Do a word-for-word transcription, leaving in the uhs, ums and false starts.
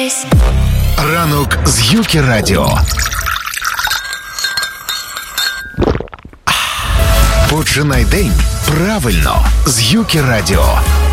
face. Ранок з Юкі Радіо. Починай день правильно з Юкі Радіо.